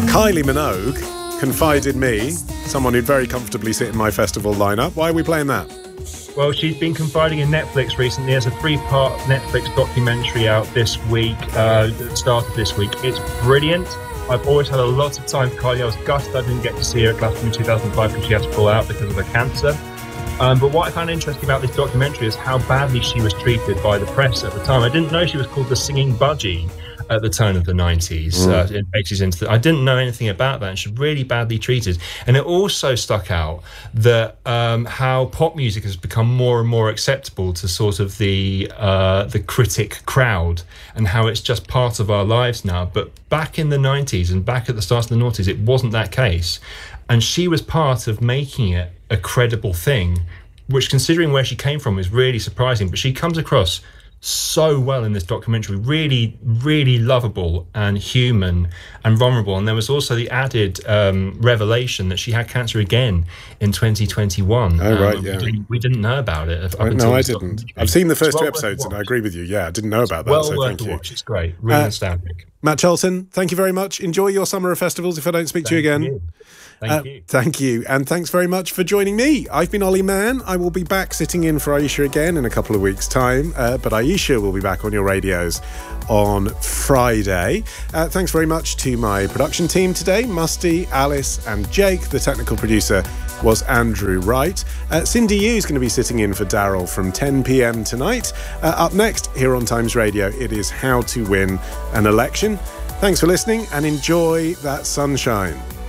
Kylie Minogue, Confide in Me, someone who'd very comfortably sit in my festival lineup. Why are we playing that? Well, she's been confiding in Netflix recently. There's a 3-part Netflix documentary out this week, that started this week. It's brilliant. I've always had a lot of time for Kylie. I was gutted I didn't get to see her at Glastonbury 2005 because she had to pull out because of her cancer. But what I found interesting about this documentary is how badly she was treated by the press at the time. I didn't know she was called the Singing Budgie at the turn of the 90s. I didn't know anything about that, and she was really badly treated. And it also stuck out that how pop music has become more and more acceptable to sort of the critic crowd, and how it's just part of our lives now. But back in the 90s and back at the start of the noughties, it wasn't that case. And she was part of making it a credible thing, which, considering where she came from, is really surprising. But she comes across so well in this documentary, really, really lovable and human and vulnerable. And there was also the added revelation that she had cancer again in 2021. Oh, right, yeah. We didn't know about it. No, I didn't. I've seen the first 2 episodes, and I agree with you. Yeah, I didn't know about that, so thank you. Watch. It's great. Really astounding. Matt Charlton, thank you very much. Enjoy your summer of festivals if I don't speak to you again. Thank you. Thank you. And thanks very much for joining me. I've been Ollie Mann. I will be back sitting in for Aisha again in a couple of weeks' time. But Aisha will be back on your radios on Friday. Thanks very much to my production team today, Musty, Alice and Jake. The technical producer was Andrew Wright. Cindy Yu is going to be sitting in for Daryl from 10 p.m. tonight. Up next, here on Times Radio, it is How to Win an Election. Thanks for listening and enjoy that sunshine.